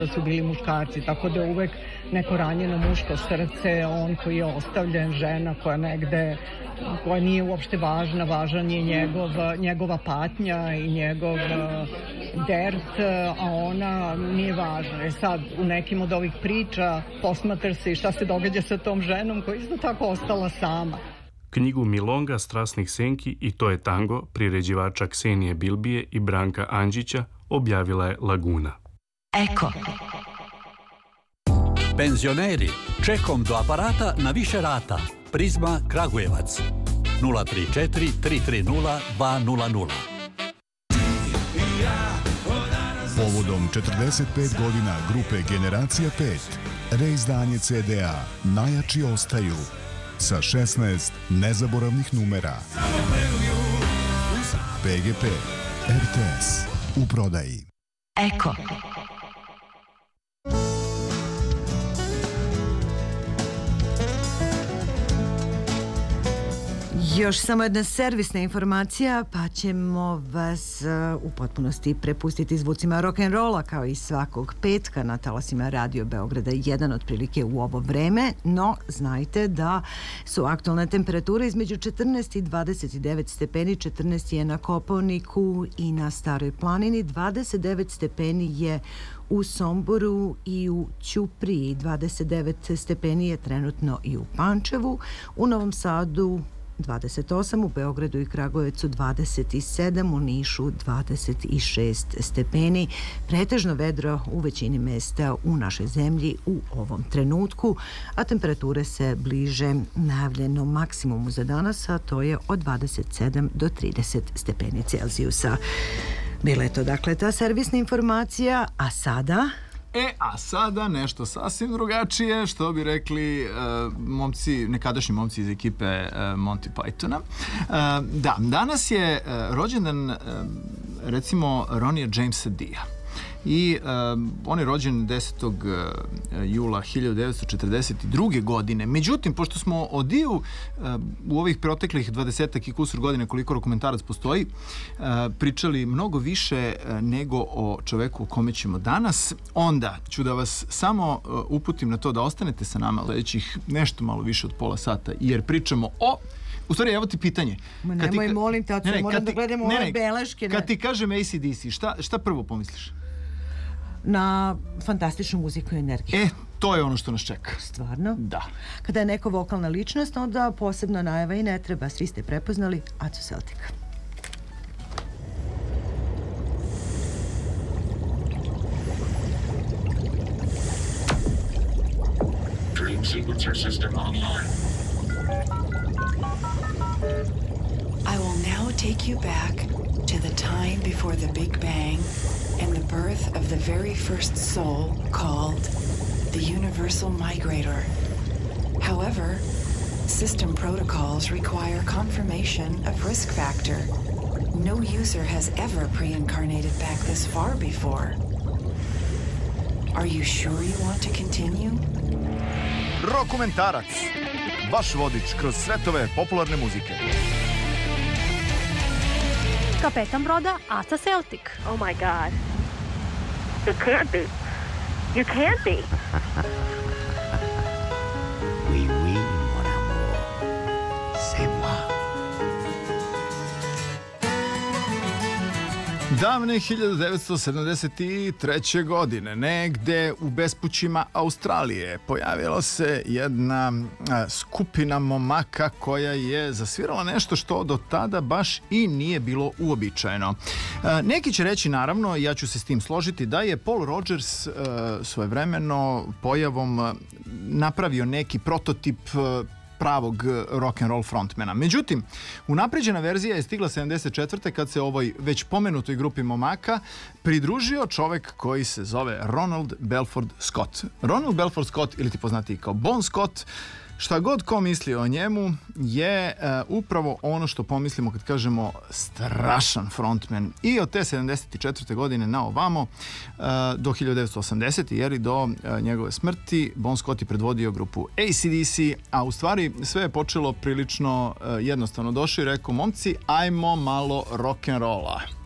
da su bili muškarci, tako da je uvek neko ranjeno muško srce, on koji je ostavljen, žena koja negde, koja nije uopšte važna, važan je njegova patnja i njegov dert, a ona nije važna. Sad, u nekim od ovih priča posmatra se i šta se događa sa tom ženom koja je isto tako ostala sama. Knjigu Milonga strasnih senki i To je tango priređivača Ksenije Bilbije i Branka Andžića objavila je Laguna. Eko. Penzioneri, čekom do aparata na više rata. Prizma Kragujevac 034 330 200. Povodom 45 godina grupe Generacija 5, reizdanje CD-a Najjači ostaju sa 16 nezaboravnih numera. PGP, RTS, u prodaji. Eko. Još samo jedna servisna informacija, pa ćemo vas u potpunosti prepustiti zvucima rock'n'rolla kao i svakog petka na talasima Radio Beograda 1 otprilike u ovo vreme, no znajte da su aktualne temperature između 14 i 29 stepeni, 14 je na Kopaoniku i na Staroj planini, 29 stepeni je u Somboru i u Ćupriji, 29 stepeni je trenutno i u Pančevu, u Novom Sadu 28, u Beogradu i Kragujevcu 27, u Nišu 26 stepeni. Pretežno vedro u većini mesta u našoj zemlji u ovom trenutku, a temperature se bliže najavljenom maksimumu za danas, a to je od 27 do 30 stepeni Celzijusa. Bila je to dakle ta servisna informacija, a sada... A sada nešto sasvim drugačije, što bi rekli momci, nekadašnji momci iz ekipe Monty Pythona. Da, danas je rođendan recimo Ronija Jamesa Dia. I on je rođen 10. jula 1942. godine. Međutim, pošto smo o Diu u ovih proteklih 20 i kusur godine koliko dokumentarac postoji, pričali mnogo više nego o čoveku o kome ćemo danas, onda ću da vas samo uputim na to da ostanete sa nama sledećih nešto malo više od pola sata, jer pričamo o... U stvari, evo ti pitanje. Nemoj, molim te, moram da gledamo ove beleške. Kad ti kažem AC/DC, šta prvo pomisliš? Na fantastičnu muziku i energiju. To je ono što nas čeka. Stvarno? Da. Kada je neko vokalna ličnost, onda posebno najava i ne treba. Svi ste prepoznali Acu Celtic. Dream sequencer system online. I will now take you back to the time before the Big Bang and the birth of the very first soul called the Universal Migrator. However, system protocols require confirmation of risk factor. No user has ever pre-incarnated back this far before. Are you sure you want to continue? Rokumentarac. Vaš vodič kroz svetove popularne muzike. Kapetan broda Aca Celtic. Oh my God. It can't be. You can't be. Oui, oui, mon amour. C'est moi. Davne 1973. godine, negde u bespućima Australije, pojavila se jedna skupina momaka koja je zasvirala nešto što do tada baš i nije bilo uobičajeno. Neki će reći, naravno, ja ću se s tim složiti, da je Paul Rodgers svojevremeno pojavom napravio neki prototip pravog rock'n'roll frontmana. Međutim, unapređena verzija je stigla 74. kad se ovoj već pomenutoj grupi momaka pridružio čovek koji se zove Ronald Belford Scott. Ronald Belford Scott, ili ti poznati kao Bon Scott, šta god ko misli o njemu, je upravo ono što pomislimo kad kažemo strašan frontman. I od te 74. godine na ovamo do 1980. jer i do njegove smrti Bon Scott je predvodio grupu AC/DC, a u stvari sve je počelo prilično jednostavno. Došao i rekao, momci, ajmo malo rock'n'rolla.